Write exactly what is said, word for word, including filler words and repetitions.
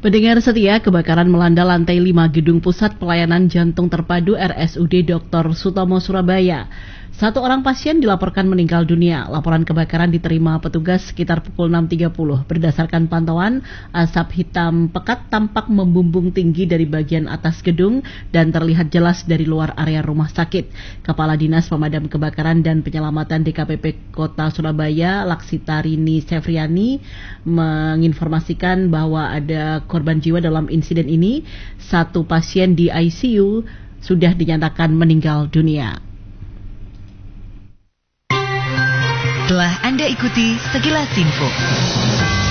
Pendengar setia, kebakaran melanda lantai lima gedung pusat pelayanan jantung terpadu R S U D doktor Sutomo Surabaya. Satu orang pasien dilaporkan meninggal dunia. Laporan kebakaran diterima petugas sekitar pukul enam tiga puluh. Berdasarkan pantauan, asap hitam pekat tampak membumbung tinggi dari bagian atas gedung dan terlihat jelas dari luar area rumah sakit. Kepala Dinas Pemadam Kebakaran dan Penyelamatan D K P P Kota Surabaya, Laksitarini Sefriani, menginformasikan bahwa ada korban jiwa dalam insiden ini. Satu pasien di I C U sudah dinyatakan meninggal dunia. Telah Anda ikuti sekilas info.